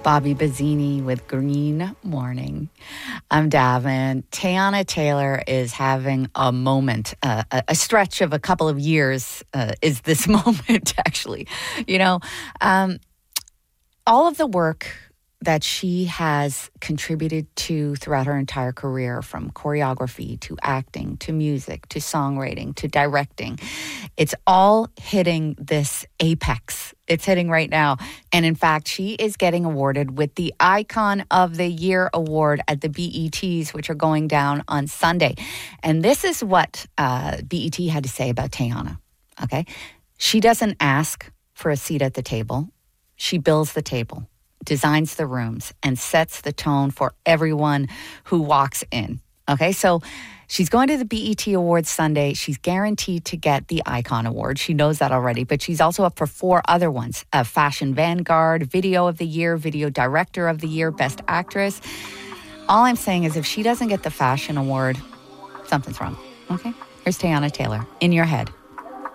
Bobby Bazzini with Green Morning. I'm Davin. Teyana Taylor is having a moment, a stretch of a couple of years is this moment, actually. You know, all of the work that she has contributed to throughout her entire career, from choreography to acting to music to songwriting to directing, it's all hitting this apex. It's hitting right now. And in fact, she is getting awarded with the Icon of the Year award at the BETs, which are going down on Sunday. And this is what BET had to say about Teyana. Okay. She doesn't ask for a seat at the table. She builds the table, designs the rooms, and sets the tone for everyone who walks in. Okay, so she's going to the BET Awards Sunday. She's guaranteed to get the Icon Award. She knows that already, but she's also up for 4 other ones. Fashion Vanguard, Video of the Year, Video Director of the Year, Best Actress. All I'm saying is if she doesn't get the Fashion Award, something's wrong. Okay, here's Teyana Taylor, In Your Head.